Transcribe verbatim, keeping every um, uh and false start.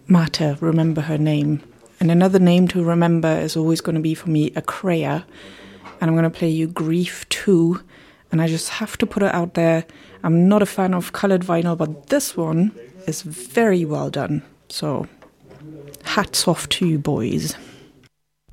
Mata, remember her name. And another name to remember is always going to be for me Acrea. And I'm going to play you Grief two. And I just have to put it out there. I'm not a fan of colored vinyl, but this one is very well done. So hats off to you boys.